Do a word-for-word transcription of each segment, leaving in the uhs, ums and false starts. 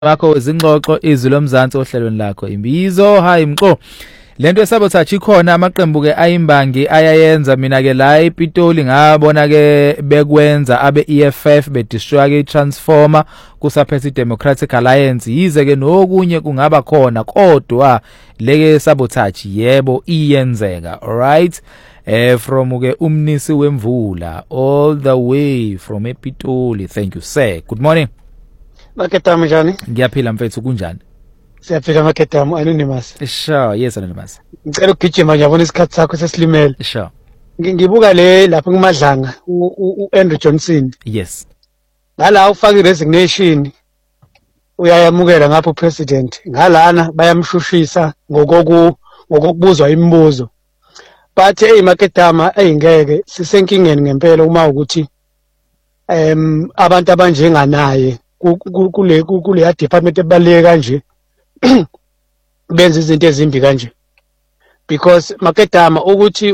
bakho izingxoxo izwi lomzansi ohlelweni lakho imbizo hayi mqo lento esabotage ikhona amaqembu ke ayimbangi ayayenza mina ke la ePitoli ngabona ke bekwenza abe E F F be destroy ke transformer kusaphethe Democratic Alliance yize ke nokunye kungaba khona kodwa leke sabotage yebo iyenzeka alright eh from ke umnisi wemvula all the way from ePitoli. Thank you sir. Good morning. Maketama njani? Ngiyaphila mfethu kunjani? Siyaphila Maketama anonymous. Sure, yes anonymous. Ngicela ukugijima nje yabona isikhathi sakho sesilimele. Sure. Ngibuka le lapha kuMadlanga uAndrew Johnson. Yes. Ngala ufaka iresignation uyayamukela ngapho president. Ngalana bayamshushisa ngokoku ngokubuzwa imibuzo. But hey Maketama ayingeke sisenkingeni ngempela uma ukuthi em abantu abanjenganaye kule kule department ebaleke kanje benza izinto ezimbi kanje because Maketama ukuthi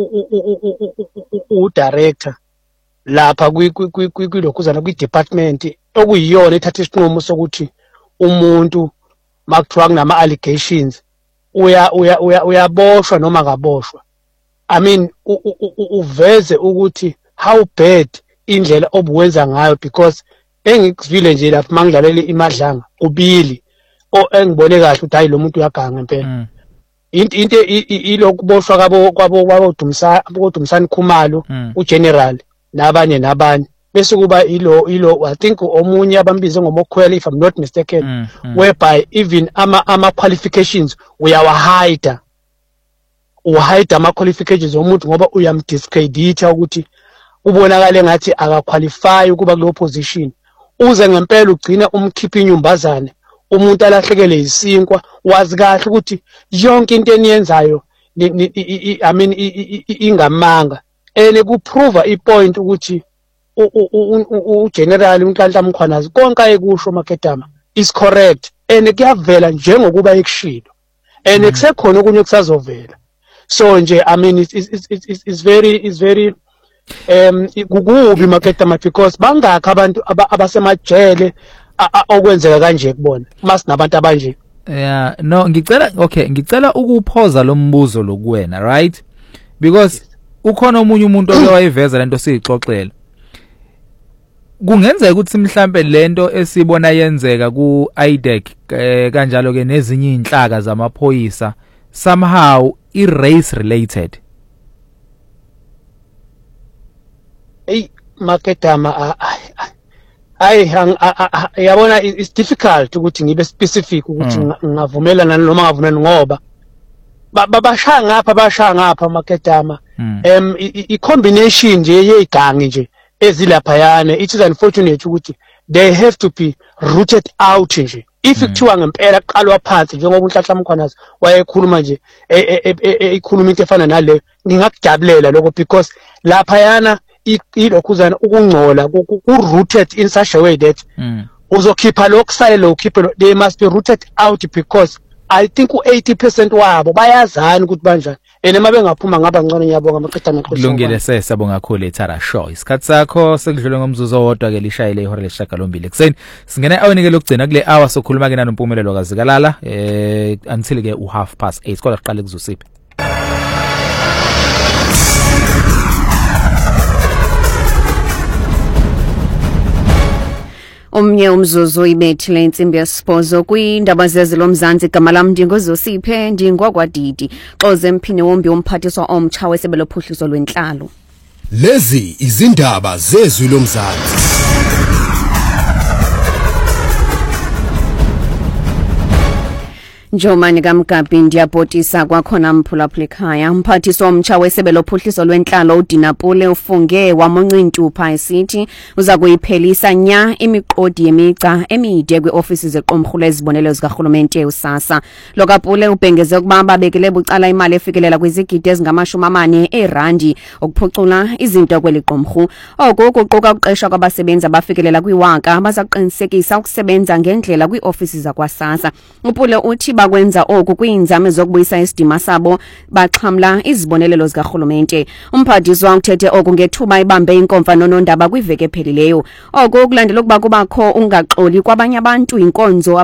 u director lapha kulokuzana kwi department okuyiyona ethatha isinqumo sokuthi umuntu makuthiwa kunama allegations uya uyaboshwa noma akaboshwa. I mean uveze ukuthi how bad indlela obuwenza ngayo because engikuvile nje lapha mangidlalele iMadlanga ubili o engibone kahle ukuthi hayi lo muntu uyaganga ngempela into into ilokuboshwa kwabo kwabo kwabodumsa abodumsani Khumalo ugeneral nabanye nabanye bese kuba ilo ilo I think omunye abambize ngomokhwela if I'm not mistaken mm, mm. whereby even ama ama qualifications uyawahide uhide ama qualifications omuntu ngoba uyamdiscredita ukuthi ubonakala ngathi akaqualify ukuba kulo position uze ngempela ugcina umkhipha inyumbazane umuntu alahlekele isinkwa wazi kahle ukuthi yonke into eniyenzayo I mean ingamanga ene kuprove ipoint ukuthi ugeneral uNhlanhla Mkhwanazi konke ayekusho Maketama is correct ene kuyavela njengokuba ekushilo ene kusekhona okunye kusazovela so nje I mean it's it's it's it's very it's very um kukubi Maketama because bangakho abantu abasemajele okwenzeka kanje kubona masinabantu abanje. Yeah no ngicela okay ngicela ukuphoza lo mbuzo lokuwena right because ukhona omunye umuntu owayeveza lento siyixoxela kungenzeka ukuthi mhlambe lento esibona yenzeka ku I D E C kanjalo ke nezinye inhlaka zamaphoyisa somehow i race related. Hey Maketama ay yabona it's difficult ukuthi ngibe specific ukuthi ngavumelana noma ngavumelana ngoba babashaya ngapha bashaya ngapha Maketama em I combination nje yegangi nje ezilapha yana it is unfortunate ukuthi they have to be rooted out nje if kuthiwa ngempela qalwa phansi njengoba uNhlanhla Mkhwanazi wayekhuluma nje ekhuluma into efana nale ngingakujabulela lokho because lapha yana ilokhuzana ukungcola ku rooted in such a way that uzokhipha lokusale lo ukhiphe they must be rooted out because I think u eighty percent wabo bayazana ukuthi banjani ene mabe ngaphuma ngaba ngcono ngiyabonga Maketama kulungile sesabonga kakhulu eThara Show isikhathi sakho sekudlule ngomzuzu owodwa ke lishayile ihora lesishagalombili ekseni singena awonike lokugcina kule hour sokhuluma ke nanompumelelo kazikalala eh until ke u half past eight kodwa siqale kuzosiphi. Omnye umzuzu ibethile insimbi yesibhozo kwindaba zezilo mzansi igama lami ndingozosiphe ndingwakwadidi xoze mphine wombi womphathiswa omtsha wesebe lophuhliso lwenhlalo. Lezi izindaba zezwi lomzansi. Njomani kaMgabi ndiyabhotisa kwakhona mphulaphula ekhaya umphathiswa omtsha wesebe lophuhliso lwenhlalo uDinapule ufunge wamonqintupha esithi uza kuyiphelisa nya imiqodi yemica emide kwiofisi zequmrhu lezibonelelo zikarhulumente uSASSA. Lokapule ubhengeze ukuba babekele bucala imali efikelela kwizigidi ezingamashumi amane erandi okuphucula izinto kweli qumrhu. Oku kuquka ukuqesha kwabasebenzi abafikelela kwiwaka abazaqinisekisa ukusebenza ngendlela kwiofisi zakwaSASSA. Upule uthi bakwenza oku kwiinzame zokubuyisa isidima sabo baxhamla izibonelelo zikarhulumente. Umphathiswa uthethe oku ngethuba ibambe inkomfa nonondaba kwiveki ephelileyo. Oku kulandela ukuba kubakho ungaxoli kwabanye abantu inkonzo